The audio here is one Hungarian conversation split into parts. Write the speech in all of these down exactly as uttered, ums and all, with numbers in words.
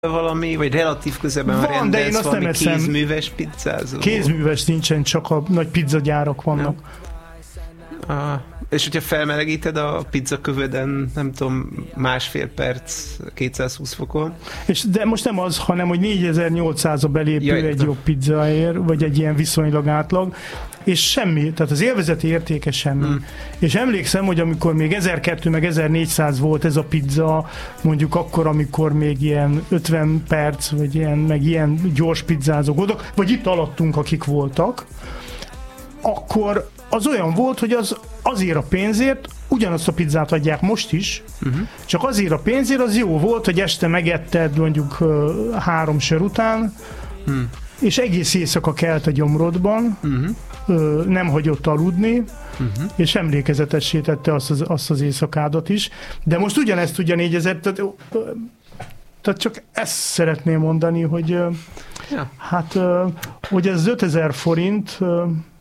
valami, vagy relatív közelben van, van de én azt valami nem eszem. Kézműves pizzázó? Kézműves nincsen, csak a nagy pizzagyárak vannak. Ah, és hogyha felmelegíted a pizzakövöden, nem tudom, másfél perc, kétszázhúsz fokon. És de most nem az, hanem hogy négyezer-nyolcszáz a belépő ja, egy jobb pizzaér, vagy egy ilyen viszonylag átlag, és semmi, tehát az élvezeti értéke semmi. Hmm. És emlékszem, hogy amikor még ezerkétszáz meg ezernégyszáz volt ez a pizza, mondjuk akkor, amikor még ilyen ötven perc, vagy ilyen, meg ilyen gyors pizzázók voltak, vagy itt alattunk, akik voltak, akkor az olyan volt, hogy az azért a pénzért ugyanazt a pizzát adják most is, uh-huh. csak azért a pénzért az jó volt, hogy este megetted mondjuk uh, három sör után, uh-huh. és egész éjszaka kelt a gyomrodban, uh-huh. uh, nem hagyott aludni, uh-huh. és emlékezetessé tette azt az, azt az éjszakádat is. De most ugyanezt ugye négyezer, tehát, uh, tehát csak ezt szeretném mondani, hogy uh, ja. hát, uh, hogy ez ötezer forint uh,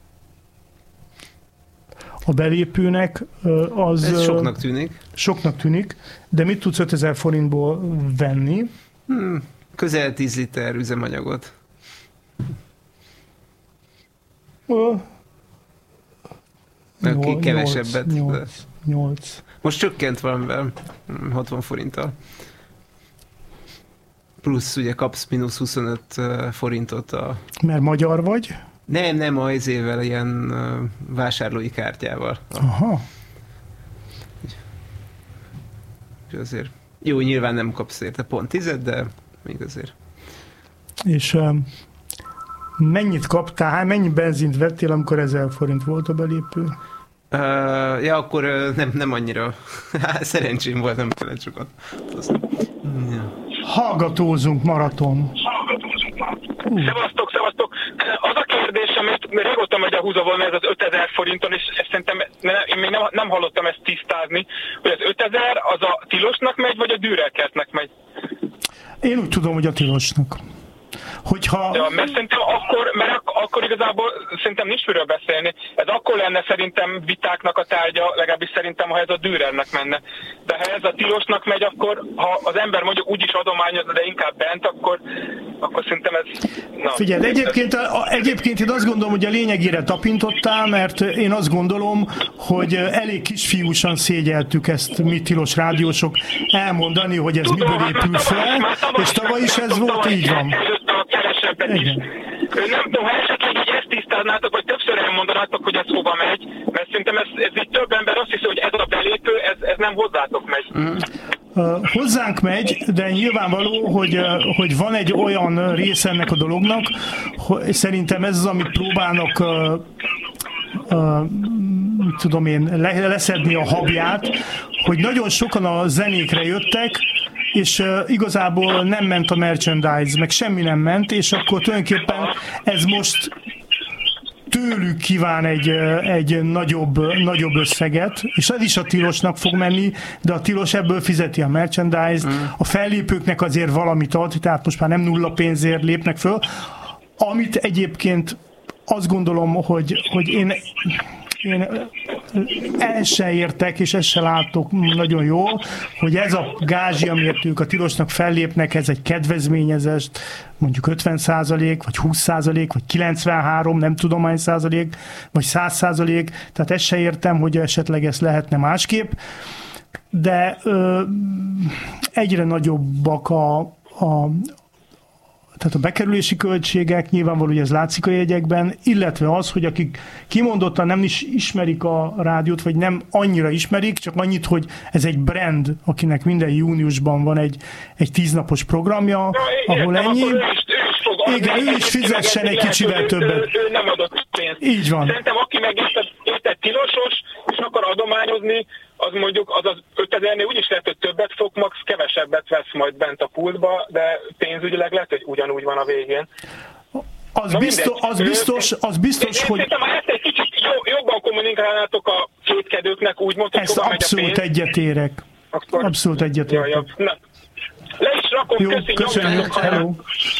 a belépőnek az... Ez soknak tűnik. Soknak tűnik, de mit tudsz ötezer forintból venni? Hmm, közel tíz liter üzemanyagot. Uh, nyolc, kevesebbet. nyolc, nyolc. Most csökkent valamivel hatvan forinttal. Plusz ugye kapsz mínusz huszonöt forintot a... Mert magyar vagy? Nem, nem, a izével, ilyen uh, vásárlói kártyával. Aha. És azért jó, nyilván nem kapsz érte pont tizet, de még azért. És uh, mennyit kaptál, mennyi benzint vettél, amikor ezer forint volt a belépő? Uh, ja, akkor uh, nem, nem annyira. Szerencsém volt, nem kellett sokat. Ja. Hallgatózunk, maraton. Uh. Szevasztok, szevasztok! Az a kérdésem, mert régóta megy a húza volna ez az ötezer forinton, és szerintem én még nem, nem hallottam ezt tisztázni, hogy az ötezer az a tilosnak megy, vagy a Dürerkertnek megy? Én úgy tudom, hogy a tilosnak. Hogyha... Ja, mert szerintem akkor, mert ak- akkor igazából szerintem nincs miről beszélni. Ez akkor lenne szerintem vitáknak a tárgya, legalábbis szerintem, ha ez a Dürernek menne. De ha ez a tilosnak megy, akkor ha az ember mondjuk úgyis adományoz, de inkább bent, akkor, akkor szerintem ez... Na, Figyelj, egyébként, a, egyébként én azt gondolom, hogy a lényegére tapintottál, mert én azt gondolom, hogy elég kisfiúsan szégyeltük ezt mi tilos rádiósok elmondani, hogy ez tudom, miből épül fel, és tavaly is ez volt, így van. Kevesebbet is. Nem tudom, ha esetleg így ezt tisztáznátok, vagy többször elmondanátok, hogy ez hova megy, mert szerintem ez, ez így több ember azt hiszi, hogy ez a belépő, ez, ez nem hozzátok megy. Mm. Uh, hozzánk megy, de nyilvánvaló, hogy, uh, hogy van egy olyan része ennek a dolognak, hogy szerintem ez az, amit próbálnak uh, uh, mit tudom én, le, leszedni a habját, hogy nagyon sokan a zenékre jöttek, és uh, igazából nem ment a merchandise, meg semmi nem ment, és akkor tulajdonképpen ez most tőlük kíván egy, egy nagyobb, nagyobb összeget, és ez is a tilosnak fog menni, de a tilos ebből fizeti a merchandise-t, mm. a fellépőknek azért valamit ad, tehát most már nem nulla pénzért lépnek föl, amit egyébként azt gondolom, hogy, hogy én én ezt se értek, és ezt se látok nagyon jól, hogy ez a gázsi, amiért ők a tilosnak fellépnek, ez egy kedvezményezést, mondjuk ötven százalék, vagy húsz százalék, vagy kilencvenhárom, nem tudom hány százalék, vagy száz százalék, tehát ezt se értem, hogy esetleg ezt lehetne másképp, de ö, egyre nagyobbak a, a tehát a bekerülési költségek, nyilvánvaló, hogy ez látszik a jegyekben, illetve az, hogy akik kimondottan nem is ismerik a rádiót, vagy nem annyira ismerik, csak annyit, hogy ez egy brand, akinek minden júniusban van egy, egy tíznapos programja, ja, ahol értem, ennyi. Ő is, ő is fog igen, ő is fizessen egy kicsivel többet. Ő, ő, ő nem adott pénzt. Így van. Szerintem aki meg érted tilosos, és akar adományozni, az mondjuk az az ötezernél úgyis lehet, hogy többet fog, max kevesebbet vesz majd bent a pultba, de pénzügyileg lehet, hogy ugyanúgy van a végén. Az, biztos, az biztos, az biztos, én, hogy... Szerintem, ha ezt egy kicsit jobban kommunikálnátok a kétkedőknek, úgy mondtuk, hogy hova megy a pénz. Abszolút egyetérek. Akkor... Abszolút egyetérek. Ja, ja. Le is rakom, jó, köszi, köszönjük, hello.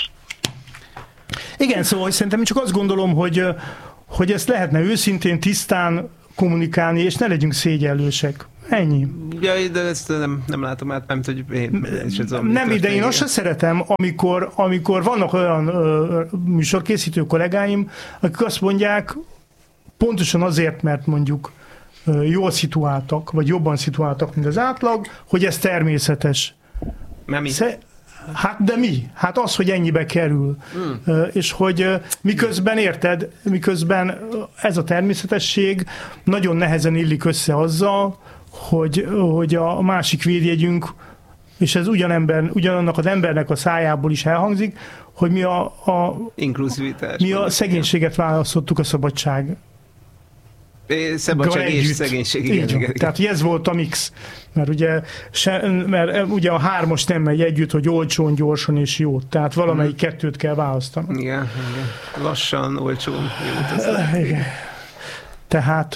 Igen, szóval szerintem csak azt gondolom, hogy, hogy ezt lehetne őszintén, tisztán kommunikálni, és ne legyünk szégyellősek. Ennyi. Ja, de ezt nem, nem látom át, nem tudom, hogy én... Nem, de én azt sem szeretem, amikor, amikor vannak olyan ö, műsorkészítő kollégáim, akik azt mondják, pontosan azért, mert mondjuk ö, jól szituáltak, vagy jobban szituáltak, mint az átlag, hogy ez természetes. Nem mi? Sze- Hát de mi? Hát az, hogy ennyibe kerül. Mm. És hogy miközben érted, miközben ez a természetesség nagyon nehezen illik össze azzal, hogy, hogy a másik védjegyünk, és ez ugyanember, ugyanannak az embernek a szájából is elhangzik, hogy mi a, a, mi a szegénységet választottuk a szabadság. Szabadság és szegénység. Igen, igen, igen. Tehát ez volt a mix. Mert ugye, se, mert ugye a hármas nem megy együtt, hogy olcsón, gyorsan és jó. Tehát valamelyik hmm. kettőt kell választani. Igen, igen. Lassan, olcsón, jó. Igen. Tehát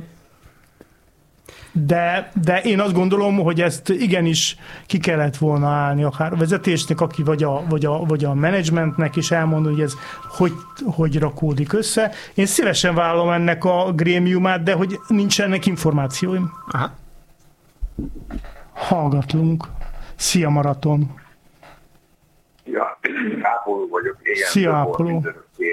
de, de én azt gondolom, hogy ezt igenis ki kellett volna állni akár a vezetésnek, aki vagy a, vagy a, vagy a menedzsmentnek is elmondani, hogy ez hogy, hogy rakódik össze. Én szívesen vállalom ennek a grémiumát, de hogy nincsenek információim. Aha. Hallgatlunk. Szia, Maraton. Ja, Ápoló vagyok. Igen, Szia, Ápoló.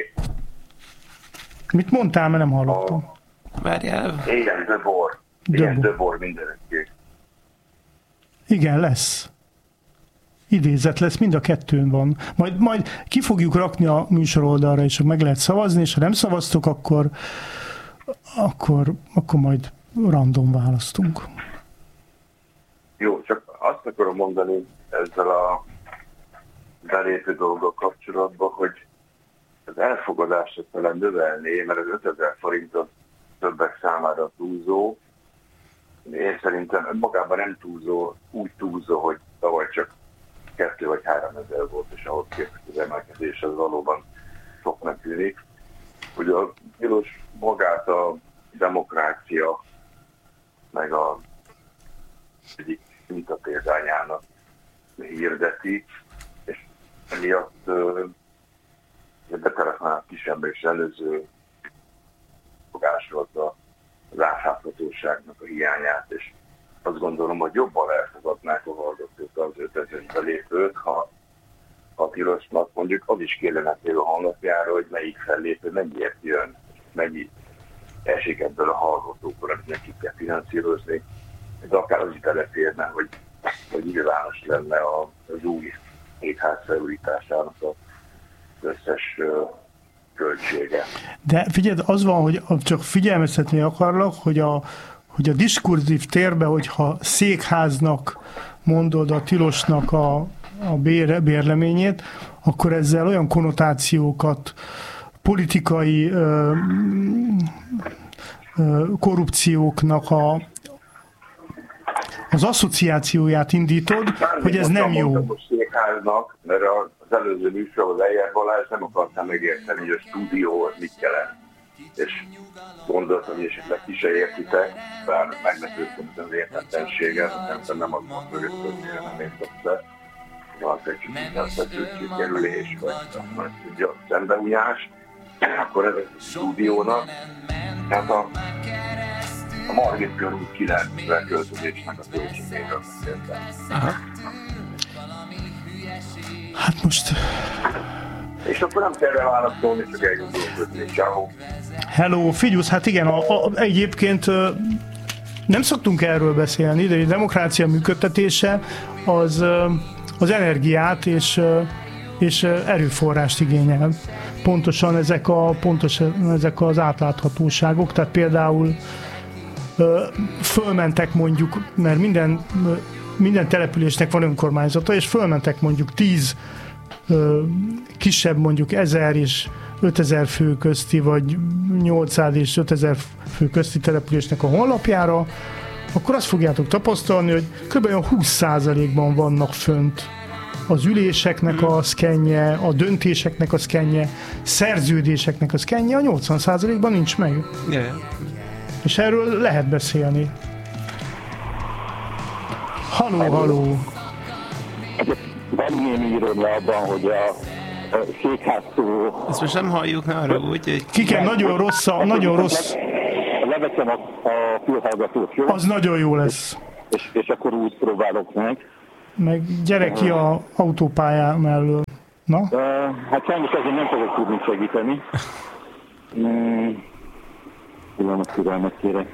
Mit mondtál, mert nem hallottam. Várjál. Igen, Döbor. Igen, Döbor mindenki. Igen, lesz. Idézet lesz, mind a kettőn van. Majd, majd ki fogjuk rakni a műsor oldalra, és meg lehet szavazni, és ha nem szavaztok, akkor, akkor, akkor majd random választunk. Jó, csak azt akarom mondani ezzel a belépő dolgok kapcsolatban, hogy az elfogadásra talán növelné, mert az ötezer forintot többek számára túlzó. Én szerintem magában nem túlzó, úgy túlzó, hogy tavaly csak kettő vagy három ezer volt, és ahhoz képest az emelkedés az valóban soknak tűnik. Ugye a Tilos magát a demokrácia, meg a egyik mintapéldányának hirdeti, és emiatt betelefonált kisember és előző fogásról az átláthatóságnak a hiányát, és azt gondolom, hogy jobban elfogadnák a hallgatók az ötezer belépőt, ha a Tilosnak mondjuk az is kellene a honlapjára, hogy melyik fellépő mennyiért jön, mennyi esik ebből a hallgatókból, amit nekik kell finanszírozni. Ez akár az is beleférne, hogy, hogy nyilvános lenne az új étház felújításának az összes uh, költsége. De figyeld, az van, hogy csak figyelmeztetni akarlak, hogy a, hogy a diskurzív térbe, hogyha székháznak mondod a Tilosnak a, a bér, bérleményét, akkor ezzel olyan konnotációkat, politikai ö, ö, korrupcióknak a, az asszociációját indítod, Bármi hogy ez nem jó. A székháznak, mert az előző műsorban Ejer Balázs nem akartam megérteni, hogy a stúdió az mit jelent. És gondoltam, hogy esetleg ki se értitek, bár meglepődtem az értetlenséget, nem, nem az volt mögött, hogy nem értette. Van egy feszültségkerülés, vagy tudja, szembeújás, akkor ez a stúdiónak, tehát a a Margit körül kilencven költözésnek a költségéről beszéltem. Aha. Hát most... És akkor nem kell rá válaszolni, csak elgondolkodni. Ciao. Hello, figyelsz, hát igen, a, a, egyébként nem szoktunk erről beszélni, de a demokrácia működtetése az, az energiát és, és erőforrást igényel. Pontosan ezek, a, pontosan ezek az átláthatóságok, tehát például fölmentek mondjuk, mert minden, minden településnek van önkormányzata, és fölmentek mondjuk tíz kisebb, mondjuk ezer és ötezer fő közti, vagy nyolcszáz és ötezer fő közti településnek a honlapjára, akkor azt fogjátok tapasztalni, hogy kb. húsz százalékban vannak fönt az üléseknek a szkenje, a döntéseknek a szkenje, szerződéseknek a szkenje, a nyolcvan százalékban nincs meg. Yeah. És erről lehet beszélni. Halló, halló! Van némi irónia abban, hogy a székház szó... Ezt most nem halljuk, ne arra úgy, hogy... Kiken, nagyon rossz, a, nagyon rossz... A leveszem a, a fülhallgatót, jó? Az nagyon jó lesz. És, és akkor úgy próbálok meg. Meg gyere ki a autópályán mellől. Na? Uh, hát sajnos ezzel nem fogok tudni segíteni. Mm, pillanat türelmet kérek.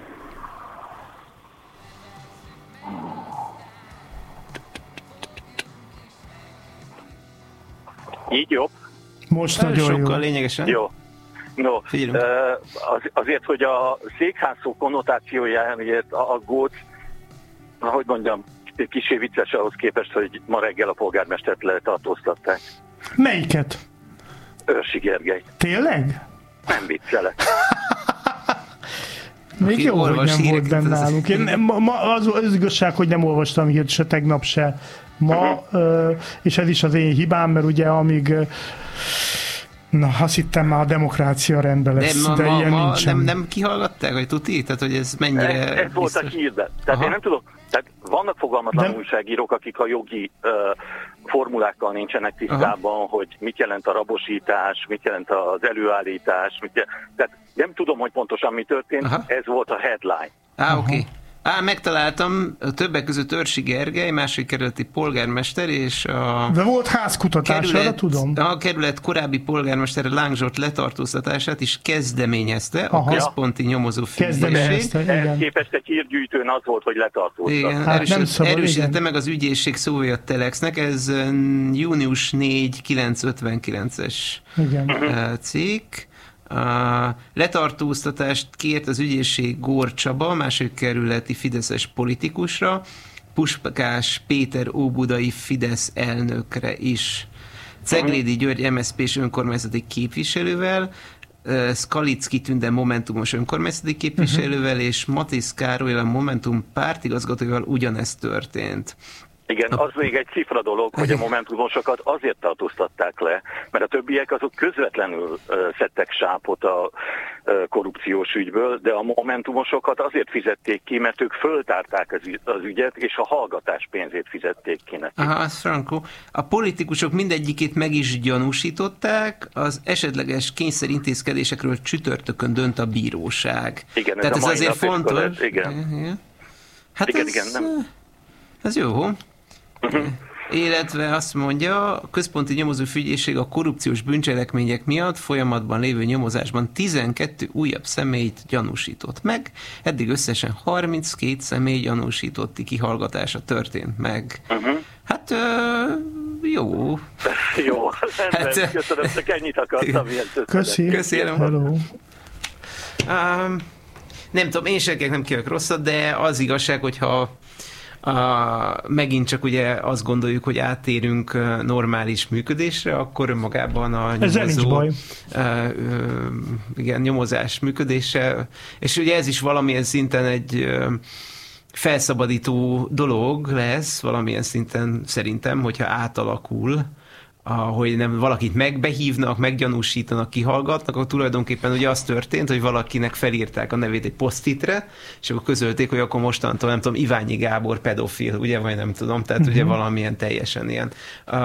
Így jobb? Most nagyon jó. Sokkal lényegesen. Jó. No, Figyelünk. az, azért, hogy a székházszó konnotációjáért aggódsz, ahogy mondjam, kicsi vicces ahhoz képest, hogy ma reggel a polgármestert letartóztatták. Melyiket? Őrsi Gergely. Tényleg? Nem viccelek. Még Aki jó, hogy olvas nem volt híreket, benne az- nálunk. Én nem, ma, ma az, az igazság, hogy nem olvastam hírt se tegnap se ma, ö, és ez is az én hibám, mert ugye amíg ö, na, azt hittem már a demokrácia rendben lesz, De, ma, de ma, ilyen ma nincsen. nem, nem kihallgatták, hogy tuti? Tehát, hogy ez mennyire... Ez, ez volt a biztos? hírben. Tehát Aha. én nem tudok, tehát vannak fogalmatlan De- újságírók, akik a jogi uh, formulákkal nincsenek tisztában, Aha. hogy mit jelent a rabosítás, mit jelent az előállítás, mit jelent, tehát nem tudom, hogy pontosan mi történt, Aha. ez volt a headline. Á, oké. Okay. Á, megtaláltam, többek között Őrsi Gergely, másik kerületi polgármester, és a De volt házkutatás, arra tudom. a kerület korábbi polgármestere Láng Zsolt letartóztatását is kezdeményezte a Aha. központi nyomozó figyelőség. Kezdeményezte, Ehhez igen. képest egy hírgyűjtőn az volt, hogy letartóztat. Igen, Hát erősít, nem szabad, erősítette igen. meg az ügyészség szóvija a Telexnek, ez mm, június negyedike kilencszázötvenkilences Igen. uh, cikk. A letartóztatást kért az ügyészség Gór Csaba, a második kerületi fideszes politikusra, Puskás Péter óbudai Fidesz elnökre is. Ceglédi György em es zé pés önkormányzati képviselővel, Skalicki Tünde momentumos önkormányzati képviselővel, és Matisz Károly a Momentum pártigazgatóval ugyanezt történt. Igen, az még egy cifra dolog, hogy a momentumosokat azért tartóztatták le, mert a többiek azok közvetlenül uh, szedtek sápot a uh, korrupciós ügyből, de a momentumosokat azért fizették ki, mert ők föltárták az, ügy, az ügyet, és a hallgatás pénzét fizették ki neki. Aha, az Franco. A politikusok mindegyikét meg is gyanúsították, az esetleges kényszerintézkedésekről csütörtökön dönt a bíróság. Igen, ez Tehát a ez mai azért nap fontos. is korrekt, igen. Igen. Hát Igen, ez, igen, nem. ez jó. Uh-huh. Illetve azt mondja, a központi nyomozóügyészség a korrupciós bűncselekmények miatt folyamatban lévő nyomozásban tizenkét újabb személyt gyanúsított meg. Eddig összesen harminckét személy gyanúsítotti kihallgatása történt meg. Uh-huh. Hát ö, jó. Jó, Hát, hát, köszönöm, csak ennyit akartam. Ilyen Köszi. Köszönöm. Hello. Um, nem tudom, én senkinek nem kívánok rosszat, de az igazság, hogyha a, megint csak ugye azt gondoljuk, hogy áttérünk normális működésre, akkor önmagában a Ezzel nincs nyomozó, baj. uh, uh, igen, nyomozás működése, és ugye ez is valamilyen szinten egy uh, felszabadító dolog lesz, valamilyen szinten szerintem, hogyha átalakul, ahogy nem valakit megbehívnak, meggyanúsítanak, kihallgatnak, akkor tulajdonképpen ugye az történt, hogy valakinek felírták a nevét egy posztitre, és akkor közölték, hogy akkor mostantól, nem tudom, Iványi Gábor pedofil, ugye, vagy nem tudom, tehát uh-huh. ugye valamilyen teljesen ilyen uh,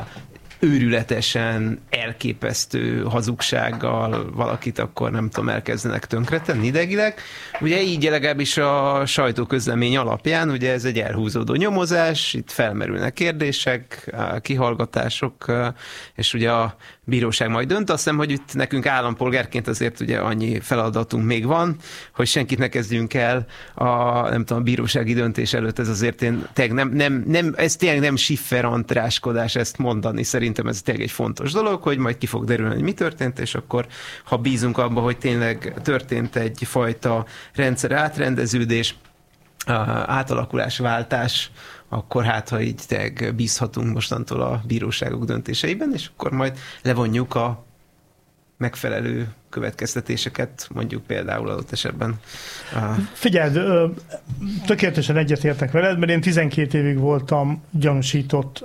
őrületesen, elképesztő hazugsággal valakit akkor nem tudom, elkezdenek tönkretenni idegileg. Ugye így legalábbis a sajtóközlemény alapján, ugye ez egy elhúzódó nyomozás, itt felmerülnek kérdések, kihallgatások, és ugye a bíróság majd dönt. Azt hiszem, hogy itt nekünk állampolgárként azért ugye annyi feladatunk még van, hogy senkit ne kezdjünk el a, nem tudom, a bírósági döntés előtt, ez azért én tényleg nem, nem, nem, ez tényleg nem sifferantráskodás ezt mondani, szerintem ez tényleg egy fontos dolog, hogy majd ki fog derülni, hogy mi történt, és akkor ha bízunk abba, hogy tényleg történt egyfajta rendszer átrendeződés, átalakulás, váltás, akkor hát, ha így tényleg bízhatunk mostantól a bíróságok döntéseiben, és akkor majd levonjuk a megfelelő következtetéseket, mondjuk például adott esetben. Figyeld, tökéletesen egyetértek veled, mert én tizenkét évig voltam gyanúsított,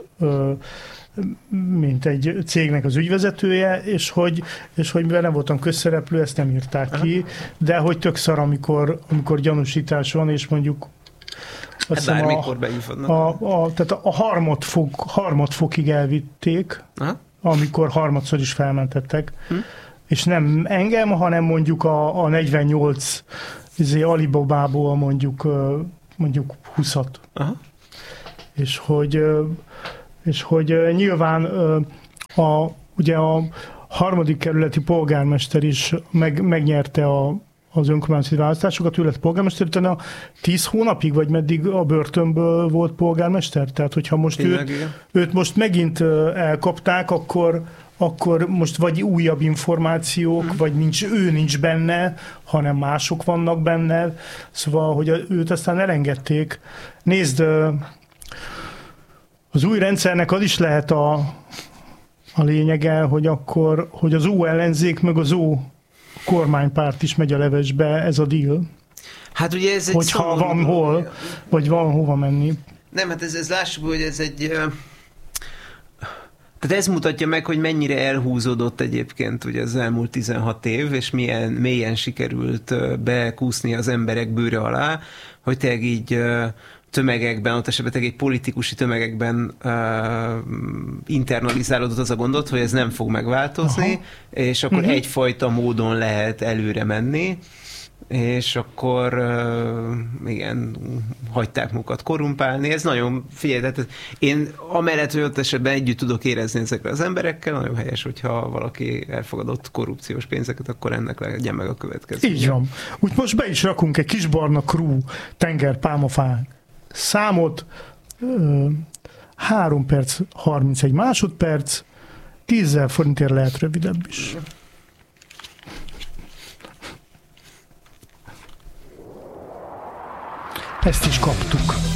mint egy cégnek az ügyvezetője, és hogy, és hogy mivel nem voltam közszereplő, ezt nem írták ki, de hogy tök szar, amikor, amikor gyanúsítás van, és mondjuk hát bármikor beívadnak. A, a, tehát a harmadfok, harmadfokig elvitték, aha, amikor harmadszor is felmentettek, hm. és nem engem, hanem mondjuk a, a negyvennyolc izé Alibabából mondjuk, mondjuk húszat. Aha. És hogy, és hogy nyilván a, ugye a harmadik kerületi polgármester is meg, megnyerte a, az önkormányzati választásokat, ő lett polgármester, utána tíz hónapig, vagy meddig a börtönből volt polgármester? Tehát, hogyha most őt, őt most megint elkapták, akkor, akkor most vagy újabb információk, hmm. vagy nincs, ő nincs benne, hanem mások vannak benne. Szóval, hogy őt aztán elengedték. Nézd, az új rendszernek az is lehet a, a lényege, hogy akkor, hogy az ó ellenzék meg az ó kormánypárt is megy a levesbe, ez a deal. Hát ugye ez egy hogyha szomorú... van hol, vagy van hova menni. Nem, hát ez, ez lássuk, hogy ez egy... Tehát ez mutatja meg, hogy mennyire elhúzódott egyébként ugye az elmúlt tizenhat év, és milyen mélyen sikerült bekúszni az emberek bőre alá, hogy tényleg így tömegekben, ott esetleg egy politikusi tömegekben uh, internalizálódott az a gondot, hogy ez nem fog megváltozni, aha. és akkor uh-huh. egyfajta módon lehet előre menni, és akkor uh, igen, hagyták magukat korrumpálni. Ez nagyon, figyelj, tehát én amellett, hogy ott esetben együtt tudok érezni ezekre az emberekkel, nagyon helyes, hogyha valaki elfogadott korrupciós pénzeket, akkor ennek legyen meg a következő. Így van. Úgy most be is rakunk egy kis barna crew tengerpálmafán számot, három perc, harmincegy másodperc, tízezer forintért lehet rövidebb is. Ezt is kaptuk.